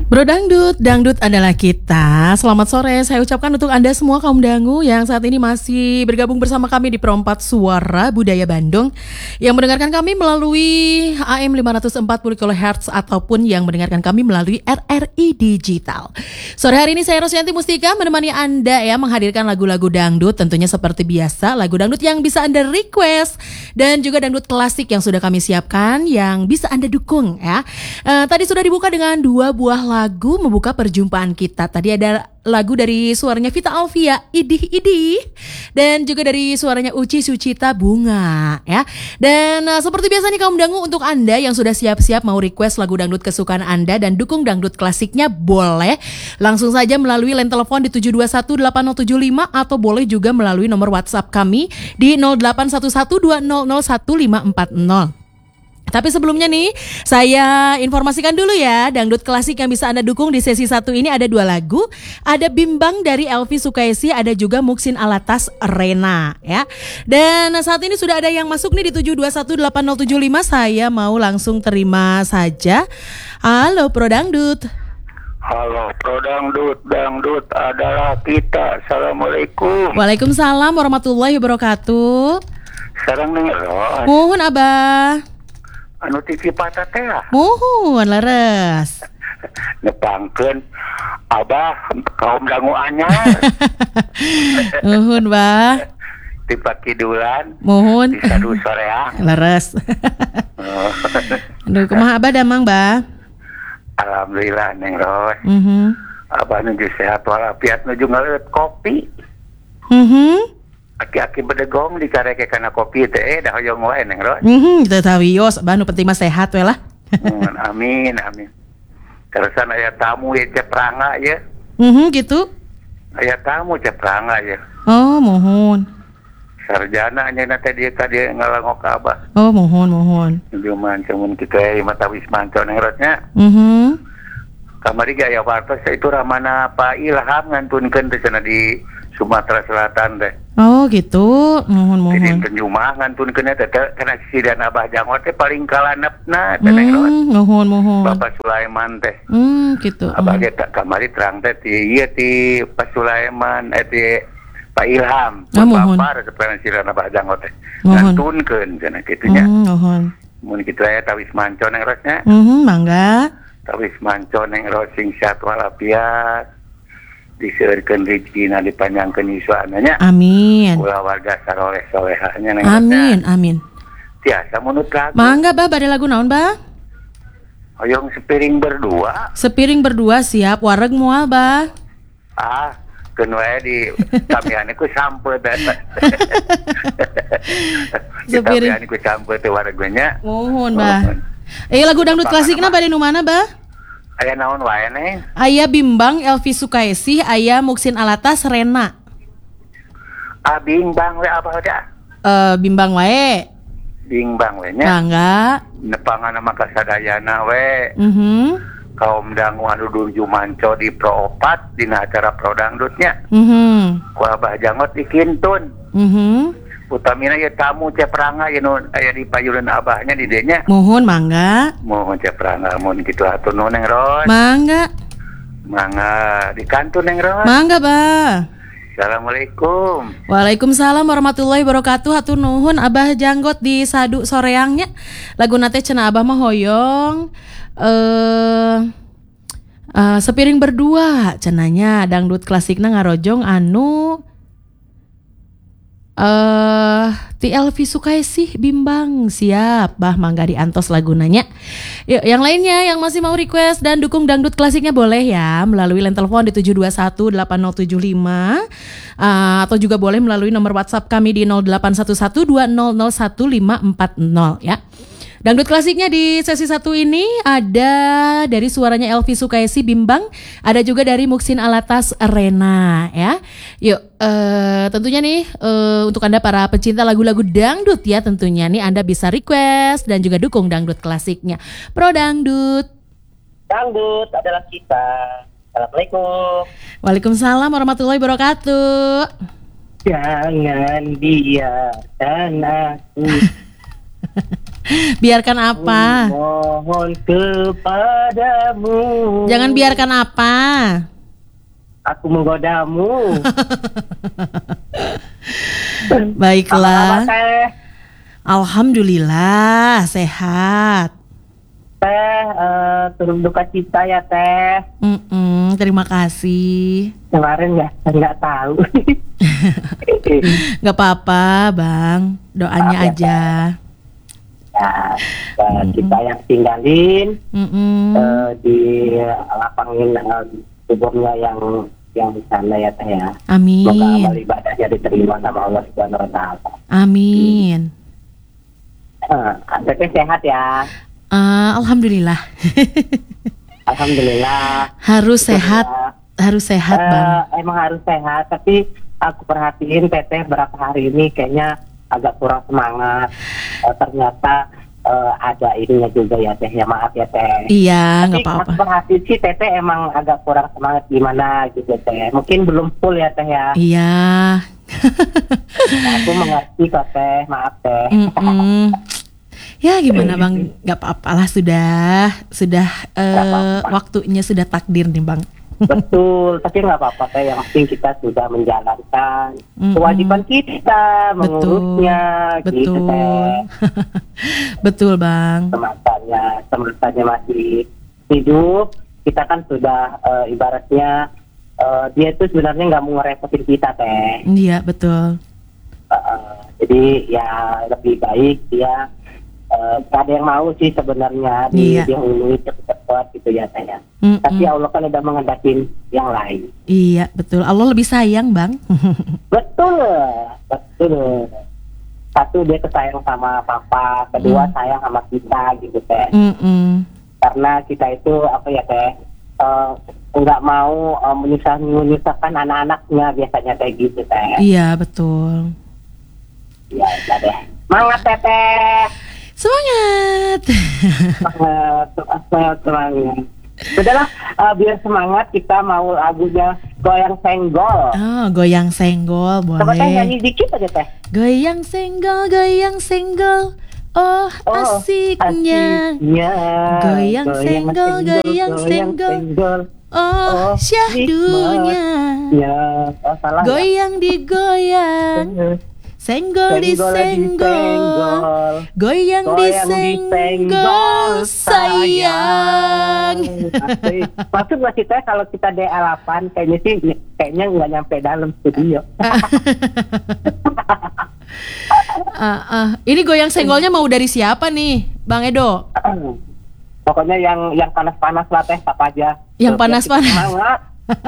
Bro Dangdut, Dangdut adalah kita. Selamat sore, saya ucapkan untuk Anda semua kaum dangu yang saat ini masih bergabung bersama kami di Perompat Suara Budaya Bandung, yang mendengarkan kami melalui AM 540 kHz ataupun yang mendengarkan kami melalui RRI Digital. Sore hari ini saya Rosyanti Mustika menemani Anda ya, menghadirkan lagu-lagu dangdut, tentunya seperti biasa lagu dangdut yang bisa Anda request dan juga dangdut klasik yang sudah kami siapkan yang bisa Anda dukung ya. Tadi sudah dibuka dengan dua buah lagu membuka perjumpaan kita. Tadi ada lagu dari suaranya Vita Alvia, Idih Idih, dan juga dari suaranya Uci Sucita, Bunga ya. Dan seperti biasa nih kaum dangu, untuk Anda yang sudah siap-siap mau request lagu dangdut kesukaan Anda dan dukung dangdut klasiknya, boleh langsung saja melalui line telepon di 7218075 atau boleh juga melalui nomor WhatsApp kami di 081120011540. Tapi sebelumnya nih, saya informasikan dulu ya, dangdut klasik yang bisa Anda dukung di sesi 1 ini ada 2 lagu. Ada Bimbang dari Elvi Sukaisi, ada juga Muksin Alatas Rena ya. Dan saat ini sudah ada yang masuk nih di 7218075. Saya mau langsung terima saja. Halo Pro Dangdut. Halo Pro Dangdut, dangdut adalah kita. Assalamualaikum. Waalaikumsalam warahmatullahi wabarakatuh. Sareng denger. Mohon Abah. Anu TV patah teh lah. Mohon laras. Nepangkeun Abah kaum dangu anyar. Mohon Bah. Di Pakidulan. Mohon. Di Sadu Soreang. Laras. Aduh, kumaha Abah damang Bah? Alhamdulillah Neng Ros. Abah nuju sehat walafiat, nuju ngaleut kopi. Aki-aki bedegong dikareke kana kopi teh dah hoyong wae Neng Ros. Teu tawios, Abah nu penting mah sehat we lah. Amin, amin. Terusan aya tamu ya cepranga ya. Gitu. Aya tamu cepranga ya. Oh, mohon. Sarjana nya teh dia ngalangok ka Abah. Oh, mohon. Jeung manceun kitu aya mata wis manco Neng Rosnya. Kamari ge aya wartos itu ramana Pak Ilham ngantunkeun teh cenah di Sumatera Selatan teh. Oh gitu, mohon. Jadi penjumah ngantunkeun teh kana sidan Abah Jangot teh paling kalanepna teh Neng Ros. Mohon. Bapak Sulaiman teh. Gitu. Abah ge kamari terang teh ti Pak Sulaiman ti Pak Ilham. Bapak sebenarnya sidan Abah Jangot teh. Ngantunkeun cenah kitu nya. Mohon. Mun kitu aya tawis manco Neng Rosnya. Mangga. Tawis manco Neng Ros sing sehat walafiat. Diseureurkeun rezekina, dipanjangkeun yuswananya. Amin. Ulah warga saroleh solehahnya Neng. Amin. Tiasa munut lagu. Mangga Bah, bade lagu naon Bah? Hoyong sepiring berdua. Sepiring berdua siap, wareg moal Bah. Keun wae di kamiane ku sampeut eta. Sepiring ku sampeut teh waregnya. Mohon Bah. Lagu dangdut klasikna bade nu mana Bah? Aya naon wae Neng? Aya Bimbang Elvi Sukaisi, aya Muksin Alatas Rena. Bimbang we Abah da. Bimbang wae. Bimbang we nya. Mangga. Nepangana maka sadayana we. Kaum dangu anu nuju manco di Pro 4 dina acara Pro Dangdutnya. Ku Abah Jangot dikintun. Utamina ya tamu cepranga ya nu aya di payureun Abahnya di dieu nya. Mohon mangga. Mohon cepranga mun kitu hatur nuhun Neng Ros. Mangga di kantor Neng Ros. Mangga Bah. Assalamualaikum. Waalaikumsalam warahmatullahi wabarakatuh. Hatur nuhun Abah Janggot di Sadu Soreangnya. Laguna teh cenah Abah mah hoyong sepiring berdua cenanya dangdut klasikna ngarojong anu ti Elvi Sukaisi Bimbang. Siap Bah, mangga diantos lagunanya. Yuk, yang lainnya yang masih mau request dan dukung dangdut klasiknya boleh ya melalui line telepon di 7218075 atau juga boleh melalui nomor WhatsApp kami di 081120011540 ya. Dangdut klasiknya di sesi 1 ini ada dari suaranya Elvi Sukaisi Bimbang, ada juga dari Muksin Alatas Rena ya. Yuk, tentunya nih untuk Anda para pecinta lagu-lagu dangdut ya, tentunya nih Anda bisa request dan juga dukung dangdut klasiknya. Pro Dangdut. Dangdut adalah kita. Assalamualaikum. Waalaikumsalam warahmatullahi wabarakatuh. Jangan biarkan aku Biarkan apa? Mohon kepadamu. Jangan biarkan apa? Aku menggodamu. Baiklah. Apa teh? Alhamdulillah sehat. Teh, turun duka cita ya teh. Terima kasih. Kemarin ya, nggak tahu. Gak apa-apa bang, doanya Maaf ya, aja. Ya, kita yang tinggalin di lapangin kuburnya yang di sana ya teh ya. Amin. Semoga amal ibadahnya diterima sama Allah Subhanahu wa taala. Amin. Teteh sehat ya. Alhamdulillah. Alhamdulillah. Harus sehat, harus sehat bang. Emang harus sehat, tapi aku perhatiin teteh berapa hari ini kayaknya agak kurang semangat. Ternyata ada ininya juga ya teh, ya maaf ya teh. Iya, nggak Tapi apa-apa. aku perhatiin sih teteh emang agak kurang semangat gimana gitu teh. Mungkin belum full ya teh ya. Iya. Aku mengerti kok teh, maaf teh. Ya gimana bang, nggak apa-apa lah, sudah apa-apa. waktunya, sudah takdir nih bang. Betul, tapi nggak apa-apa teh. Yang penting kita sudah menjalankan kewajiban kita mengurusnya, gitu Betul. teh. Betul bang. Semasanya masih hidup, kita kan sudah ibaratnya dia itu sebenarnya nggak mau ngerepotin kita teh. Iya betul. Jadi ya lebih baik dia gak ada yang mau sih sebenarnya dihului cepat-cepat gitu ya teh ya. Tapi Allah kan udah mengendakin yang lain. Iya betul, Allah lebih sayang bang. Betul. Satu, dia kesayang sama papa, kedua sayang sama kita gitu teh. Karena kita itu apa ya teh, nggak mau menyusahkan anak-anaknya biasanya kayak gitu teh. Iya betul. Ya udah deh. Semangat teteh. Semangat. Semangat. Udahlah, biar semangat kita mau lagunya Goyang Senggol. Oh, goyang senggol Coba teh boleh. nyanyi dikit aja teh. Goyang senggol, goyang senggol. Oh, asiknya. Goyang senggol, goyang senggol. Oh, syahdunya. Ya, salah. Goyang digoyang. Senggol disenggol, goyang disenggol, sayang. Maksud gak sih teh kalau kita DA8 kayaknya nggak nyampe dalam studio. Ini goyang senggolnya mau dari siapa nih, Bang Edo? Pokoknya yang panas-panas lah teh, apa aja. Yang panas-panas. Semangat.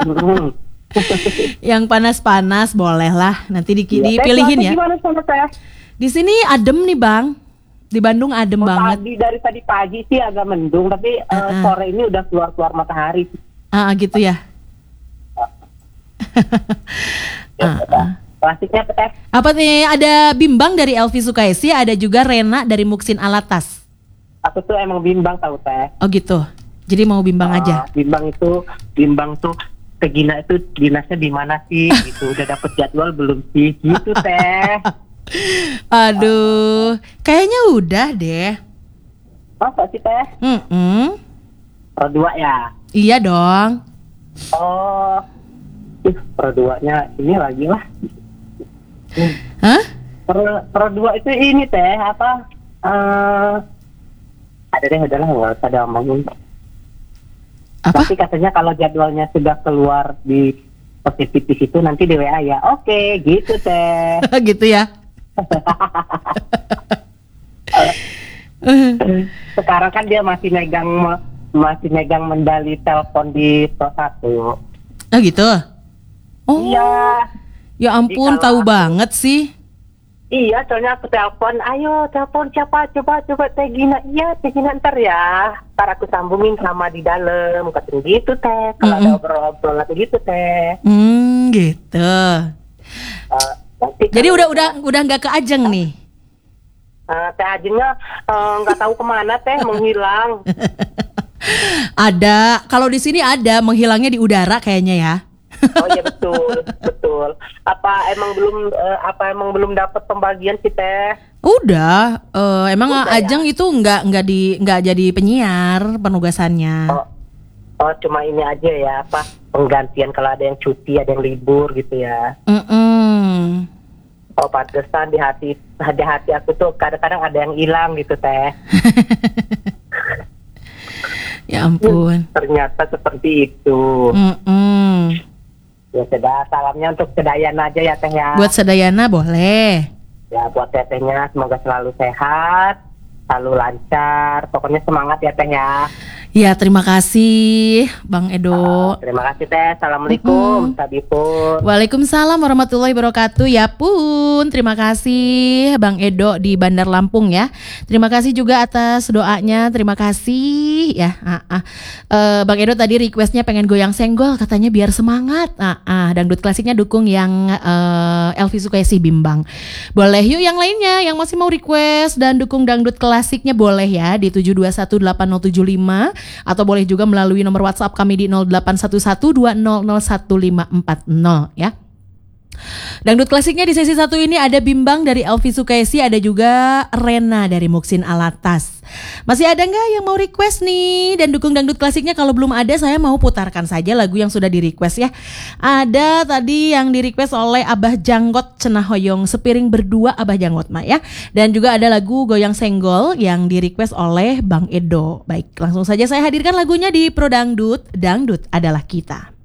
Yang panas-panas boleh lah, nanti dipilihin ya. Gimana sama teh? Di sini adem nih Bang, di Bandung adem banget. Dari tadi pagi sih agak mendung, tapi sore ini udah keluar matahari. Gitu ya. Klasiknya teh. Apa nih? Ada Bimbang dari Elvi Sukaisi, ada juga Rena dari Muksin Alatas. Aku tuh emang bimbang tahu teh. Oh gitu. Jadi mau bimbang aja. Bimbang tuh ke Gina itu dinasnya di mana sih? Gitu udah dapet jadwal belum sih? Gitu teh. Aduh, kayaknya udah deh. Masa sih teh? Pro 2 ya? Iya dong. Oh, Pro 2-nya ini lagi lah. Hah? Pro 2 itu ini teh apa? Ada deh, udahlah nggak usah diomongin. Apa? Tapi katanya kalau jadwalnya sudah keluar di positif itu nanti di WA ya. Oke, gitu teh. Gitu ya. Sekarang kan dia masih megang medali telepon di Pro 1. Oh gitu. Oh. Iya. Ya ampun, Jadi tahu kalau banget sih. Iya, soalnya aku telepon, ayo telepon siapa, coba Teh Gina. Iya, Teh Gina ntar ya. Ntar aku sambungin sama di dalam, katanya gitu teh. Kalau ada obrol-obrol atau gitu teh. Gitu. Jadi udah nggak ke Ajeng nih. Teh Ajengnya nggak tahu kemana teh, menghilang. Ada, kalau di sini ada, menghilangnya di udara kayaknya ya. Oh iya betul, betul. Apa emang belum dapat pembagian sih Teh? Udah, emang Udah, Ajeng ya? itu nggak jadi penyiar penugasannya. Oh cuma ini aja ya, apa penggantian kalau ada yang cuti, ada yang libur gitu ya. Oh pantesan di hati aku tuh kadang-kadang ada yang hilang gitu Teh. Ya ampun. Ternyata seperti itu. Ya sudah, salamnya untuk Sedayana aja ya Teh ya. Buat Sedayana boleh. Ya buat Tetehnya semoga selalu sehat, selalu lancar. Pokoknya semangat ya Teh ya. Ya terima kasih Bang Edo. Terima kasih Teh. Assalamualaikum. Sabipun. Waalaikumsalam warahmatullahi wabarakatuh. Ya pun, terima kasih Bang Edo di Bandar Lampung ya. Terima kasih juga atas doanya. Terima kasih ya. Bang Edo tadi requestnya pengen goyang senggol, katanya biar semangat. Dangdut klasiknya dukung yang Elvi Sukaisi Bimbang. Boleh yuk yang lainnya yang masih mau request dan dukung dangdut klasiknya boleh ya di 7218075 atau boleh juga melalui nomor WhatsApp kami di 081120011540 ya. Dangdut klasiknya di sesi 1 ini ada Bimbang dari Elvi Sukaisi, ada juga Rena dari Muksin Alatas. Masih ada nggak yang mau request nih dan dukung dangdut klasiknya? Kalau belum ada, saya mau putarkan saja lagu yang sudah di request ya. Ada tadi yang di request oleh Abah Janggot Cenah Hoyong, Sepiring Berdua Abah Janggot mah ya. Dan juga ada lagu Goyang Senggol yang di request oleh Bang Edo. Baik, langsung saja saya hadirkan lagunya di Pro Dangdut. Dangdut adalah kita.